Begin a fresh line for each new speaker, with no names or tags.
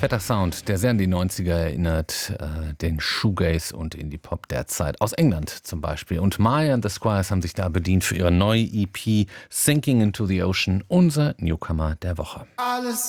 Fetter Sound, der sehr an die 90er erinnert, den Shoegaze und Indie-Pop der Zeit. Aus England zum Beispiel. Und Maya and the Squires haben sich da bedient für ihre neue EP Sinking into the Ocean, unser Newcomer der Woche.
Alles